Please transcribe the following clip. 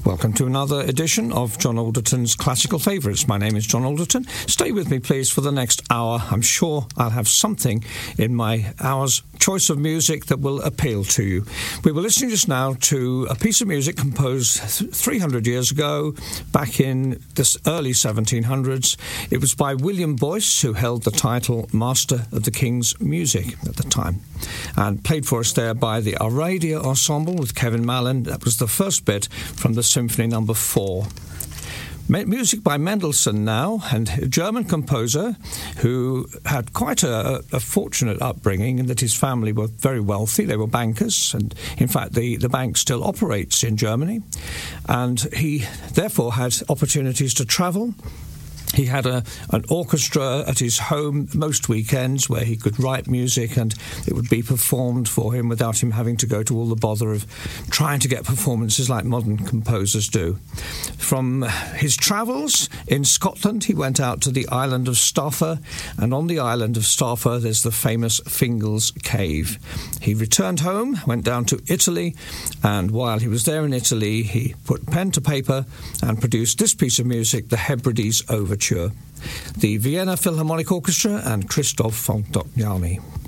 Welcome to another edition of John Alderton's Classical Favourites. My name is John Alderton. Stay with me, please, for the next hour. I'm sure I'll have something in my hour's choice of music that will appeal to you. We were listening just now to a piece of music composed 300 years ago, back in the early 1700s. It was by William Boyce, who held the title Master of the King's Music at the time, and played for us there by the Aradia Ensemble with Kevin Mallin. That was the first bit from the Symphony No. 4. Music by Mendelssohn now, and a German composer who had quite a fortunate upbringing in that his family were very wealthy. They were bankers, and in fact the bank still operates in Germany, and he therefore had opportunities to travel. He had an orchestra at his home most weekends where he could write music and it would be performed for him without him having to go to all the bother of trying to get performances like modern composers do. From his travels in Scotland, he went out to the island of Staffa, and on the island of Staffa there's the famous Fingal's Cave. He returned home, went down to Italy, and while he was there in Italy, he put pen to paper and produced this piece of music, the Hebrides Overture. The Vienna Philharmonic Orchestra and Christoph von Dohnanyi.